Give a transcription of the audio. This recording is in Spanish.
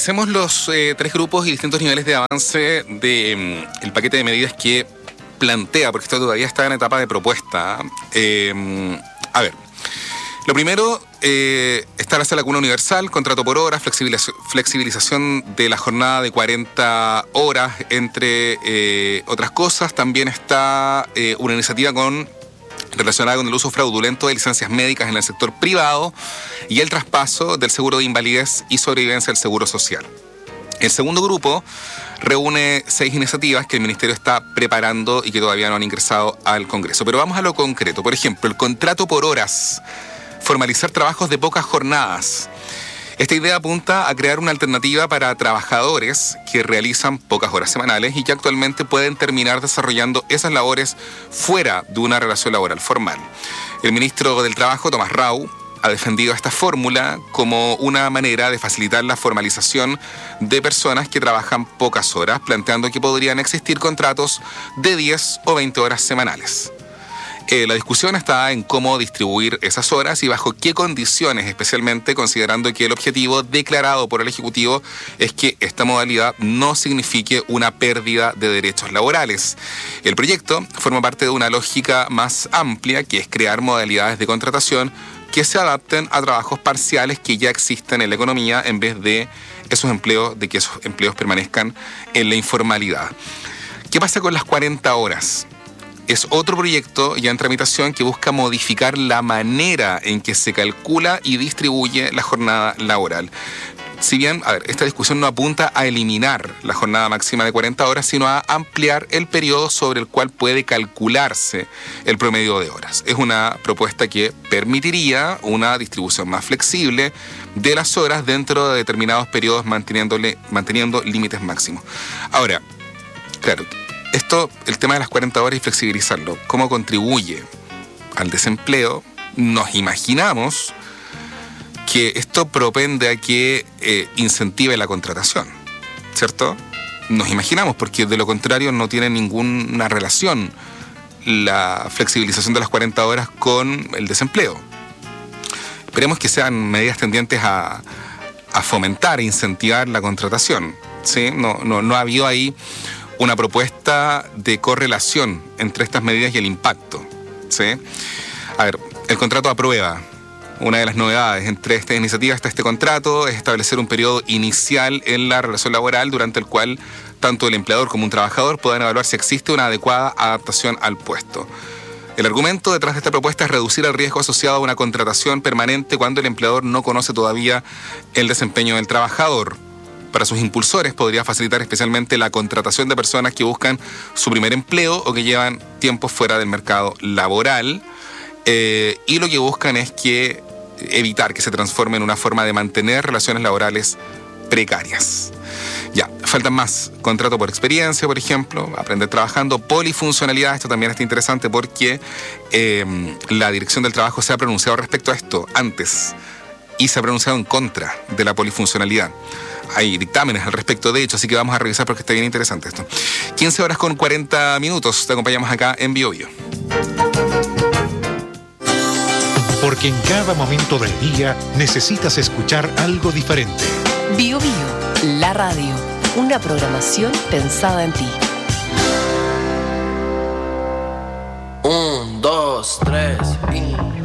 revisemos los tres grupos y distintos niveles de avance del paquete de medidas que plantea, porque esto todavía está en etapa de propuesta. A ver, lo primero, establece la cuna universal, contrato por horas, flexibilización de la jornada de 40 horas, entre otras cosas. También está una iniciativa relacionada con el uso fraudulento de licencias médicas en el sector privado y el traspaso del seguro de invalidez y sobrevivencia del seguro social. El segundo grupo reúne 6 iniciativas que el Ministerio está preparando y que todavía no han ingresado al Congreso. Pero vamos a lo concreto. Por ejemplo, el contrato por horas, formalizar trabajos de pocas jornadas. Esta idea apunta a crear una alternativa para trabajadores que realizan pocas horas semanales y que actualmente pueden terminar desarrollando esas labores fuera de una relación laboral formal. El ministro del Trabajo, Tomás Rau, ha defendido esta fórmula como una manera de facilitar la formalización de personas que trabajan pocas horas, planteando que podrían existir contratos de 10 o 20 horas semanales. La discusión está en cómo distribuir esas horas y bajo qué condiciones, especialmente considerando que el objetivo declarado por el Ejecutivo es que esta modalidad no signifique una pérdida de derechos laborales. El proyecto forma parte de una lógica más amplia, que es crear modalidades de contratación que se adapten a trabajos parciales que ya existen en la economía en vez de que esos empleos permanezcan en la informalidad. ¿Qué pasa con las 40 horas? Es otro proyecto ya en tramitación que busca modificar la manera en que se calcula y distribuye la jornada laboral. Si bien, esta discusión no apunta a eliminar la jornada máxima de 40 horas, sino a ampliar el periodo sobre el cual puede calcularse el promedio de horas. Es una propuesta que permitiría una distribución más flexible de las horas dentro de determinados periodos, manteniendo límites máximos. Ahora, claro, el tema de las 40 horas y flexibilizarlo, ¿cómo contribuye al desempleo? Nos imaginamos que esto propende a que incentive la contratación, ¿cierto? Nos imaginamos, porque de lo contrario no tiene ninguna relación la flexibilización de las 40 horas con el desempleo. Esperemos que sean medidas tendientes a fomentar e incentivar la contratación, ¿sí? No ha habido ahí una propuesta de correlación entre estas medidas y el impacto, ¿sí? El contrato a prueba. Una de las novedades entre estas iniciativas está este contrato, es establecer un periodo inicial en la relación laboral durante el cual tanto el empleador como un trabajador puedan evaluar si existe una adecuada adaptación al puesto. El argumento detrás de esta propuesta es reducir el riesgo asociado a una contratación permanente cuando el empleador no conoce todavía el desempeño del trabajador. Para sus impulsores podría facilitar especialmente la contratación de personas que buscan su primer empleo o que llevan tiempo fuera del mercado laboral, y lo que buscan es evitar que se transforme en una forma de mantener relaciones laborales precarias. Ya, faltan más. Contrato por experiencia, por ejemplo, aprender trabajando, polifuncionalidad. Esto también está interesante porque la Dirección del Trabajo se ha pronunciado respecto a esto antes y se ha pronunciado en contra de la polifuncionalidad. Hay dictámenes al respecto, de hecho, así que vamos a revisar porque está bien interesante esto. 15 horas con 40 minutos. Te acompañamos acá en Bio Bio. Porque en cada momento del día necesitas escuchar algo diferente. Bio Bio, la radio. Una programación pensada en ti. 1, 2, 3 y...